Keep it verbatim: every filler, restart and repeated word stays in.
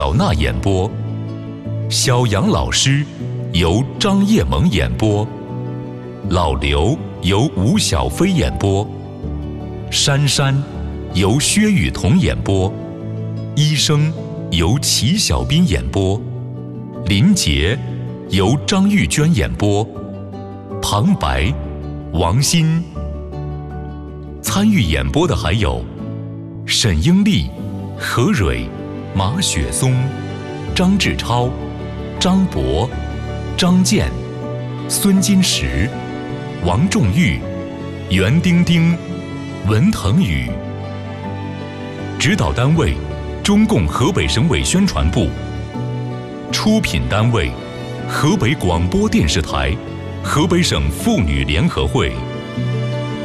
小娜演播，小杨老师由张叶萌演播，老刘由吴小飞演播，珊珊由薛雨桐演播，医生由齐小斌演播，林杰由张玉娟演播，旁白王鑫。参与演播的还有沈英丽、何蕊、马雪松、张志超、张博、张健、孙金石、王仲玉、袁丁丁、文腾宇。指导单位中共河北省委宣传部。出品单位河北广播电视台、河北省妇女联合会。